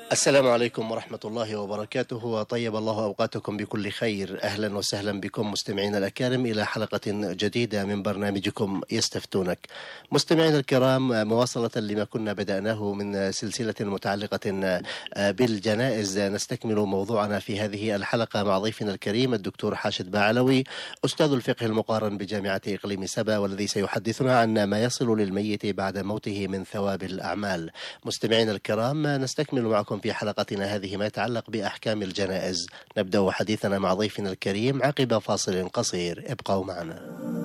السلام عليكم ورحمة الله وبركاته، وطيب الله أوقاتكم بكل خير. أهلا وسهلا بكم مستمعينا الأكارم إلى حلقة جديدة من برنامجكم يستفتونك. مستمعينا الكرام، مواصلة لما كنا بدأناه من سلسلة متعلقة بالجنائز، نستكمل موضوعنا في هذه الحلقة مع ضيفنا الكريم الدكتور حاشد باعلوي، أستاذ الفقه المقارن بجامعة إقليم سبا، والذي سيحدثنا عن ما يصل للميت بعد موته من ثواب الأعمال. مستمعينا الكرام، نستكمل معكم في حلقتنا هذه ما يتعلق بأحكام الجنائز. نبدأ حديثنا مع ضيفنا الكريم عقب فاصل قصير، ابقوا معنا.